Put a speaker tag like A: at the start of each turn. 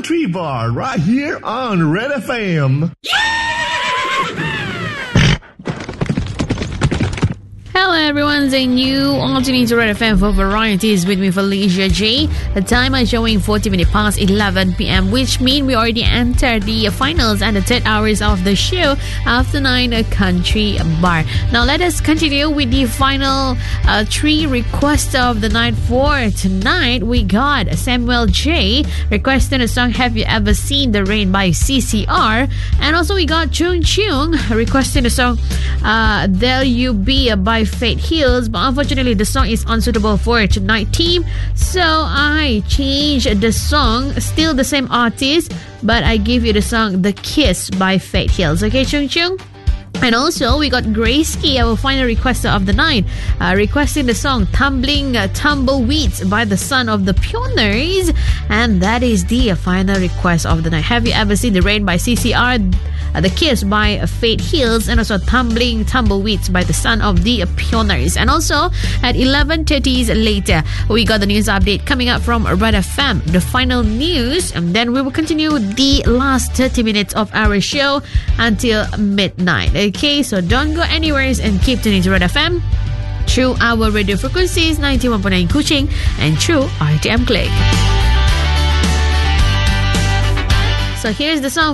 A: Country Bar right here on Red FM.
B: Hello everyone, Zane you all tuning to Red FM for Varieties with me, Felicia J. The time is showing 40 minutes past 11 p.m, which means we already entered the finals and the third hours of the show after 9 Country Bar. Now let us continue with the final 3 requests of the night. For tonight, we got Samuel J. requesting the song Have You Ever Seen the Rain by CCR, and also we got Chung Chung requesting the song There You Be by Fate Hills, but unfortunately the song is unsuitable for tonight team, so I changed the song, still the same artist, but I give you the song The Kiss by Fate Hills. Okay, Chung Chung? And also we got Grace Key, our final requester of the night, requesting the song Tumbling Tumbleweeds by the Son of the Pioneers, and that is the final request of the night. Have You Ever Seen the Rain by CCR, The Kiss by Fate Hills, and also Tumbling Tumbleweeds by the Son of the Pioneers. And also at 11:30 later, we got the news update coming up from Red FM, the final news, and then we will continue the last 30 minutes of our show until midnight. Okay, so don't go anywhere and keep tuning to Red FM through our radio frequencies 91.9 Kuching and through RTM Click. So here's the song